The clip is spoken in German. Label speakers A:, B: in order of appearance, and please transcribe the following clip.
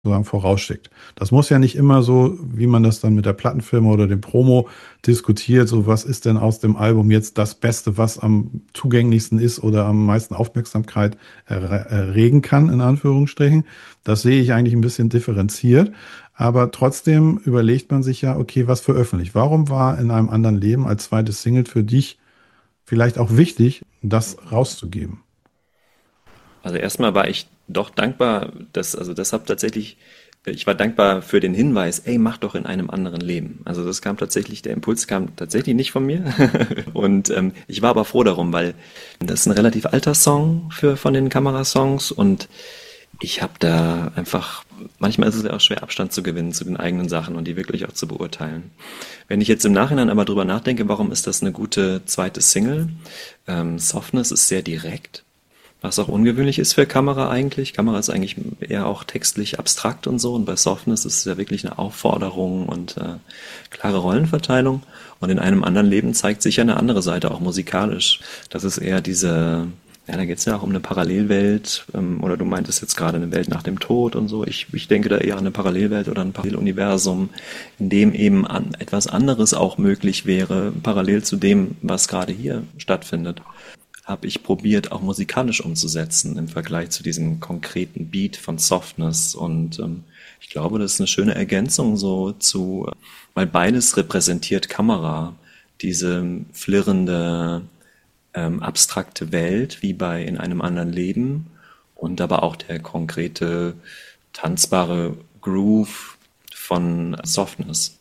A: sozusagen vorausschickt. Das muss ja nicht immer so, wie man das dann mit der Plattenfirma oder dem Promo diskutiert, so was ist denn aus dem Album jetzt das Beste, was am zugänglichsten ist oder am meisten Aufmerksamkeit erregen kann, in Anführungsstrichen. Das sehe ich eigentlich ein bisschen differenziert. Aber trotzdem überlegt man sich ja, okay, was veröffentlicht? Warum war in einem anderen Leben als zweites Single für dich vielleicht auch wichtig, das rauszugeben?
B: Also erstmal war ich doch dankbar, also deshalb tatsächlich, ich war dankbar für den Hinweis, ey, mach doch in einem anderen Leben. Also das kam tatsächlich, der Impuls kam tatsächlich nicht von mir. Und ich war aber froh darum, weil das ist ein relativ alter Song von den Kamerasongs und ich habe da einfach, manchmal ist es ja auch schwer, Abstand zu gewinnen zu den eigenen Sachen und die wirklich auch zu beurteilen. Wenn ich jetzt im Nachhinein aber drüber nachdenke, warum ist das eine gute zweite Single? Softness ist sehr direkt. Was auch ungewöhnlich ist für Kamera eigentlich. Kamera ist eigentlich eher auch textlich abstrakt und so. Und bei Softness ist es ja wirklich eine Aufforderung und klare Rollenverteilung. Und in einem anderen Leben zeigt sich ja eine andere Seite, auch musikalisch. Das ist eher ja, da geht es ja auch um eine Parallelwelt. Oder du meintest jetzt gerade eine Welt nach dem Tod und so. Ich denke da eher an eine Parallelwelt oder ein Paralleluniversum, in dem eben etwas anderes auch möglich wäre, parallel zu dem, was gerade hier stattfindet, habe ich probiert, auch musikalisch umzusetzen im Vergleich zu diesem konkreten Beat von Softness. Und ich glaube, das ist eine schöne Ergänzung weil beides repräsentiert Kamera, diese flirrende, abstrakte Welt, wie bei In einem anderen Leben, und aber auch der konkrete, tanzbare Groove von Softness.